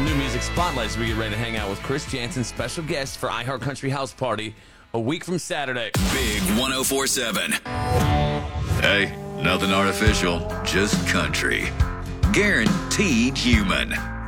new music spotlight as we get ready to hang out with Chris Jansen, special guest for iHeart Country House Party a week from Saturday. Big 104.7. Hey, nothing artificial, just country. Guaranteed human.